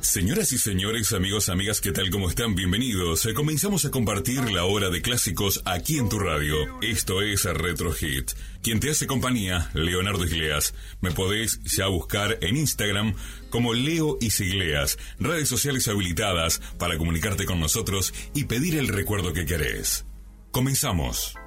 Señoras y señores, amigos, amigas, ¿qué tal? ¿Cómo están? Bienvenidos. Comenzamos a compartir la hora de clásicos aquí en tu radio. Esto es Retro Hit. Quien te hace compañía, Leonardo Igleas. Me podés ya buscar en Instagram como Leo Isigleas. Redes sociales habilitadas para comunicarte con nosotros y pedir el recuerdo que querés. Comenzamos.